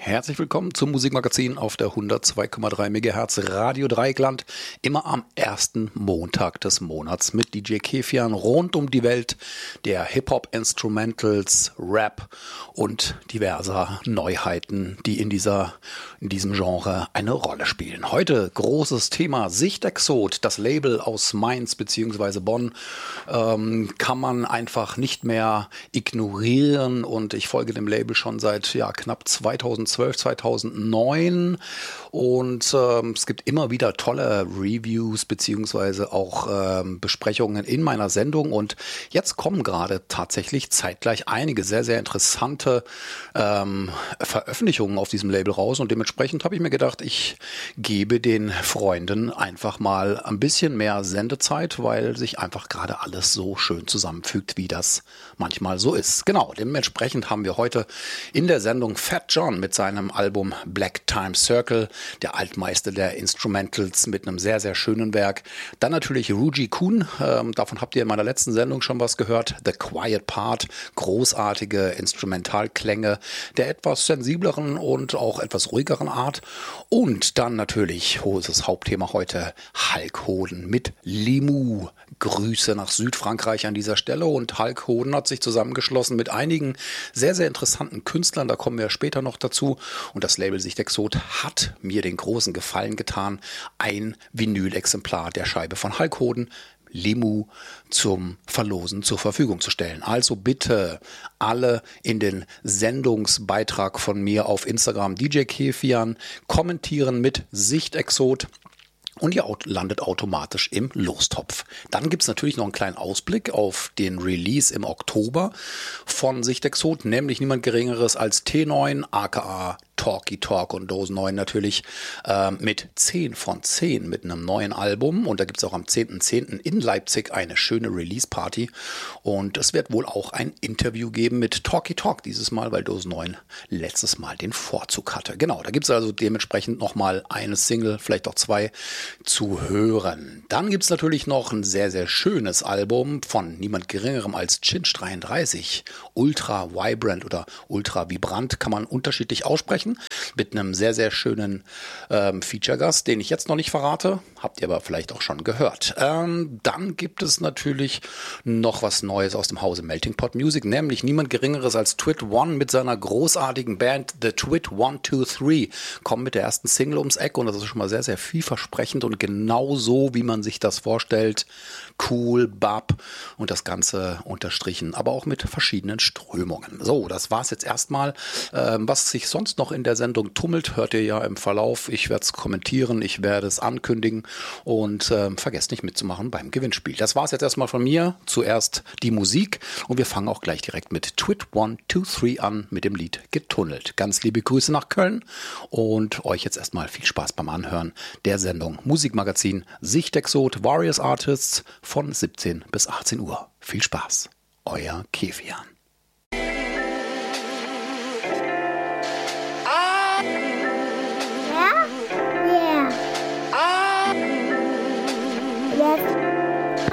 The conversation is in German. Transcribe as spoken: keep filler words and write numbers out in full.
Herzlich willkommen zum Musikmagazin auf der hundertzwei Komma drei Megahertz Radio Dreieckland. Immer am ersten Montag des Monats mit D J Kefian rund um die Welt der Hip-Hop-Instrumentals, Rap und diverser Neuheiten, die in dieser, in diesem Genre eine Rolle spielen. Heute großes Thema Sichtexot, das Label aus Mainz bzw. Bonn, ähm, kann man einfach nicht mehr ignorieren und ich folge dem Label schon seit ja, knapp zweitausendzwölf, zweitausendneun und ähm, es gibt immer wieder tolle Reviews beziehungsweise auch ähm, Besprechungen in meiner Sendung und jetzt kommen gerade tatsächlich zeitgleich einige sehr, sehr interessante ähm, Veröffentlichungen auf diesem Label raus und dementsprechend habe ich mir gedacht, ich gebe den Freunden einfach mal ein bisschen mehr Sendezeit, weil sich einfach gerade alles so schön zusammenfügt, wie das manchmal so ist. Genau, dementsprechend haben wir heute in der Sendung Fat John mit seinem Album Black Time Circle, der Altmeister der Instrumentals mit einem sehr, sehr schönen Werk. Dann natürlich Ruji Kun, ähm, davon habt ihr in meiner letzten Sendung schon was gehört. The Quiet Part, großartige Instrumentalklänge der etwas sensibleren und auch etwas ruhigeren Art. Und dann natürlich, großes Hauptthema heute, Hulk Hoden mit Limu. Grüße nach Südfrankreich an dieser Stelle und Hulk Hoden hat sich zusammengeschlossen mit einigen sehr, sehr interessanten Künstlern, da kommen wir später noch dazu und das Label Sichtexot hat mir den großen Gefallen getan, ein Vinylexemplar der Scheibe von Hulk Hoden, Limu, zum Verlosen zur Verfügung zu stellen. Also bitte alle in den Sendungsbeitrag von mir auf Instagram D J Kefian kommentieren mit Sichtexot. Und ihr landet automatisch im Lostopf. Dann gibt's natürlich noch einen kleinen Ausblick auf den Release im Oktober von Sichtexot, nämlich niemand Geringeres als T neun, aka Talky Talk und Dose neun natürlich äh, mit zehn von zehn mit einem neuen Album. Und da gibt's auch am zehnten zehnten in Leipzig eine schöne Release-Party. Und es wird wohl auch ein Interview geben mit Talky Talk dieses Mal, weil Dose neun letztes Mal den Vorzug hatte. Genau, da gibt's also dementsprechend nochmal eine Single, vielleicht auch zwei zu hören. Dann gibt's natürlich noch ein sehr, sehr schönes Album von niemand Geringerem als Cinch dreiunddreißig. Ultra Vibrant oder Ultra Vibrant kann man unterschiedlich aussprechen. Mit einem sehr, sehr schönen ähm, Feature-Gast, den ich jetzt noch nicht verrate. Habt ihr aber vielleicht auch schon gehört. Ähm, dann gibt es natürlich noch was Neues aus dem Hause Melting Pot Music, nämlich niemand Geringeres als Twit One mit seiner großartigen Band The Twit one two three. Kommen mit der ersten Single ums Eck und das ist schon mal sehr, sehr vielversprechend und genau so, wie man sich das vorstellt. Cool, Bab und das Ganze unterstrichen, aber auch mit verschiedenen Strömungen. So, das war's jetzt erstmal. Ähm, was sich sonst noch in der Sendung tummelt, hört ihr ja im Verlauf. Ich werde es kommentieren, ich werde es ankündigen und ähm, vergesst nicht mitzumachen beim Gewinnspiel. Das war's jetzt erstmal von mir. Zuerst die Musik und wir fangen auch gleich direkt mit Twit one two three an mit dem Lied Getunnelt. Ganz liebe Grüße nach Köln und euch jetzt erstmal viel Spaß beim Anhören der Sendung Musikmagazin Sichtexot Various Artists von siebzehn bis achtzehn Uhr. Viel Spaß, euer Kefian.